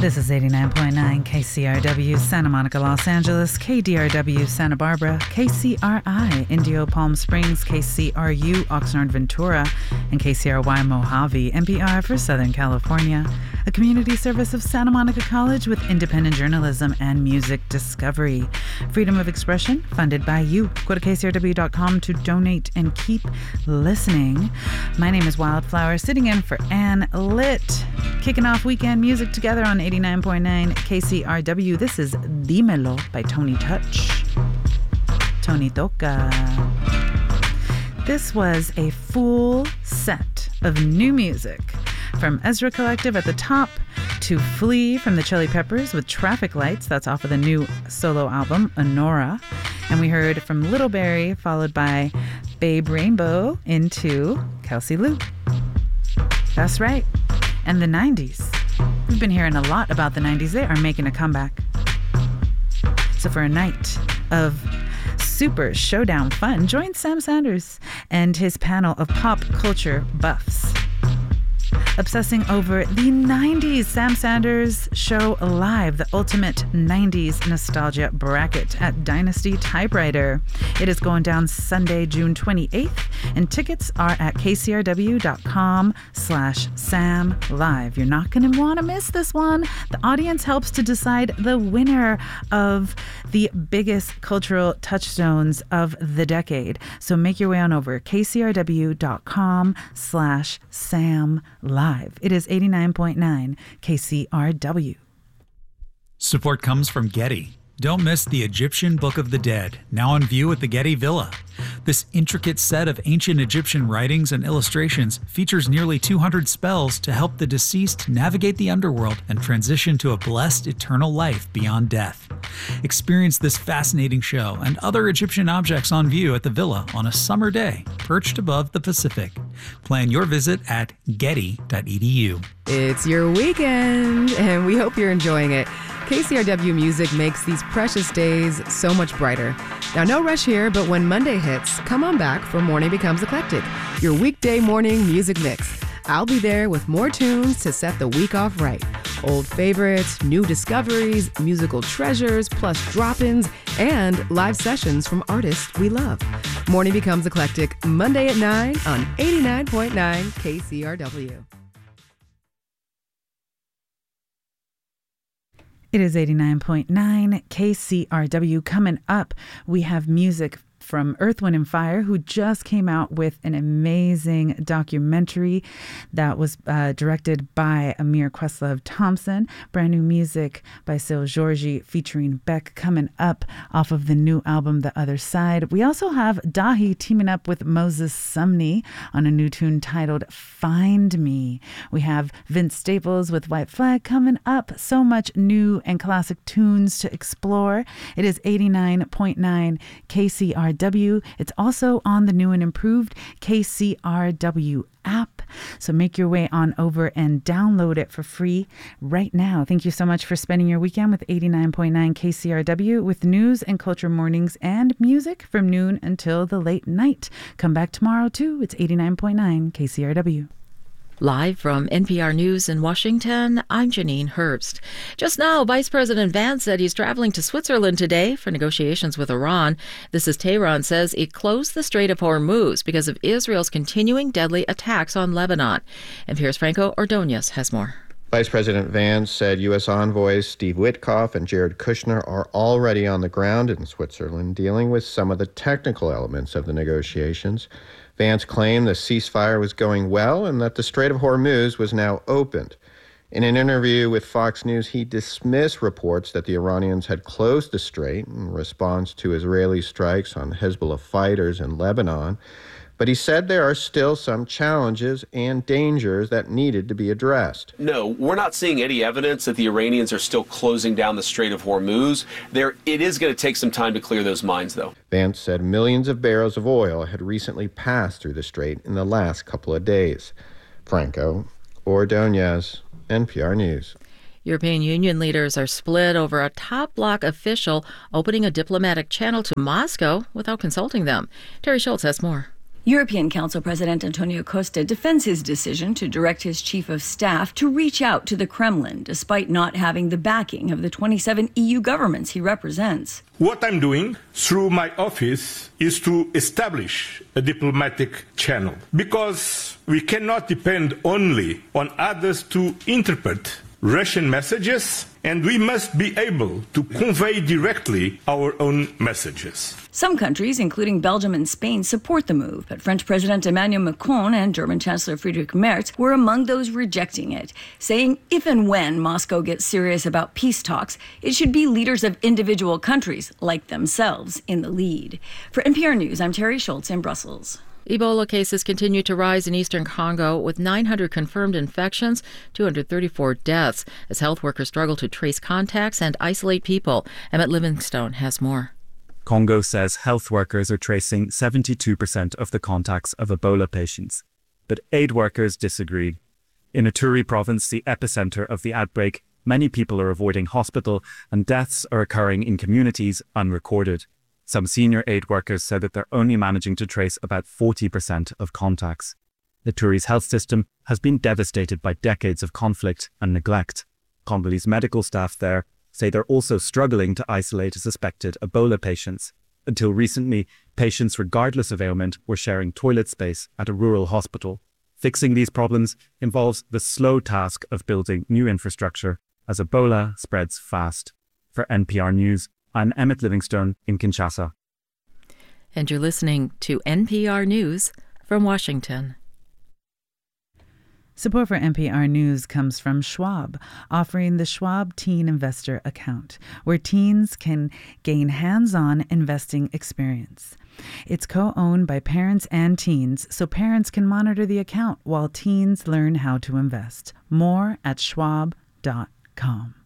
This is 89.9 KCRW, Santa Monica, Los Angeles, KDRW, Santa Barbara, KCRI, Indio, Palm Springs, KCRU, Oxnard, Ventura, and KCRY, Mojave, NPR for Southern California, a community service of Santa Monica College with independent journalism and music discovery. Freedom of expression, funded by you. Go to KCRW.com to donate and keep listening. My name is Wildflower, sitting in for Ann Litt, kicking off weekend music together on 89.9 KCRW. This is Dímelo by Tony Touch. Tony Toca. This was a full set of new music from Ezra Collective at the top to Flea from the Chili Peppers with Traffic Lights. That's off of the new solo album, Honora. And we heard from Little Berry, followed by Babe Rainbow into Kelsey Lou. That's right. And the 90s. We've been hearing a lot about the 90s. They are making a comeback. So for a night of super showdown fun, join Sam Sanders and his panel of pop culture buffs. Obsessing over the 90s, Sam Sanders show live, the ultimate 90s nostalgia bracket at Dynasty Typewriter. It is going down Sunday, June 28th, and tickets are at kcrw.com/Sam Live. You're not going to want to miss this one. The audience helps to decide the winner of the biggest cultural touchstones of the decade. So make your way on over, kcrw.com/Sam Live. It is 89.9 KCRW. Support comes from Getty. Don't miss the Egyptian Book of the Dead, now on view at the Getty Villa. This intricate set of ancient Egyptian writings and illustrations features nearly 200 spells to help the deceased navigate the underworld and transition to a blessed eternal life beyond death. Experience this fascinating show and other Egyptian objects on view at the Villa on a summer day, perched above the Pacific. Plan your visit at getty.edu. It's your weekend, and we hope you're enjoying it. KCRW Music makes these precious days so much brighter. Now, no rush here, but when Monday hits, come on back for Morning Becomes Eclectic, your weekday morning music mix. I'll be there with more tunes to set the week off right. Old favorites, new discoveries, musical treasures, plus drop-ins, and live sessions from artists we love. Morning Becomes Eclectic, Monday at 9 on 89.9 KCRW. It is 89.9 KCRW. Coming up, we have music from Earth, Wind & Fire, who just came out with an amazing documentary that was directed by Amir Questlove-Thompson. Brand new music by Sil Georgi featuring Beck coming up off of the new album, The Other Side. We also have Dahi teaming up with Moses Sumney on a new tune titled Find Me. We have Vince Staples with White Flag coming up. So much new and classic tunes to explore. It is 89.9 KCRW. It's also on the new and improved KCRW app. So make your way on over and download it for free right now. Thank you so much for spending your weekend with 89.9 KCRW with news and culture mornings and music from noon until the late night. Come back tomorrow too. It's 89.9 KCRW. Live from NPR News in Washington, I'm Janine Herbst. Just now, Vice President Vance said he's traveling to Switzerland today for negotiations with Iran. This as Tehran says it closed the Strait of Hormuz because of Israel's continuing deadly attacks on Lebanon. NPR's Franco Ordonez has more. Vice President Vance said U.S. envoys Steve Witkoff and Jared Kushner are already on the ground in Switzerland dealing with some of the technical elements of the negotiations. Vance claimed the ceasefire was going well and that the Strait of Hormuz was now opened. In an interview with Fox News, he dismissed reports that the Iranians had closed the strait in response to Israeli strikes on Hezbollah fighters in Lebanon. But he said there are still some challenges and dangers that needed to be addressed. No, we're not seeing any evidence that the Iranians are still closing down the Strait of Hormuz. It is going to take some time to clear those mines, though. Vance said millions of barrels of oil had recently passed through the strait in the last couple of days. Franco Ordonez, NPR News. European Union leaders are split over a top bloc official opening a diplomatic channel to Moscow without consulting them. Terry Schultz has more. European Council President Antonio Costa defends his decision to direct his chief of staff to reach out to the Kremlin, despite not having the backing of the 27 EU governments he represents. What I'm doing through my office is to establish a diplomatic channel, because we cannot depend only on others to interpret Russian messages, and we must be able to convey directly our own messages. Some countries, including Belgium and Spain, support the move, but French President Emmanuel Macron and German Chancellor Friedrich Merz were among those rejecting it, saying if and when Moscow gets serious about peace talks, it should be leaders of individual countries, like themselves, in the lead. For NPR News, I'm Terry Schultz in Brussels. Ebola cases continue to rise in eastern Congo, with 900 confirmed infections, 234 deaths, as health workers struggle to trace contacts and isolate people. Emmett Livingstone has more. Congo says health workers are tracing 72% of the contacts of Ebola patients. But aid workers disagree. In Ituri province, the epicenter of the outbreak, many people are avoiding hospital and deaths are occurring in communities unrecorded. Some senior aid workers said that they're only managing to trace about 40% of contacts. Ituri's health system has been devastated by decades of conflict and neglect. Congolese medical staff there say they're also struggling to isolate suspected Ebola patients. Until recently, patients regardless of ailment were sharing toilet space at a rural hospital. Fixing these problems involves the slow task of building new infrastructure as Ebola spreads fast. For NPR News, I'm Emmett Livingstone in Kinshasa. And you're listening to NPR News from Washington. Support for NPR News comes from Schwab, offering the Schwab Teen Investor Account, where teens can gain hands-on investing experience. It's co-owned by parents and teens, so parents can monitor the account while teens learn how to invest. More at schwab.com.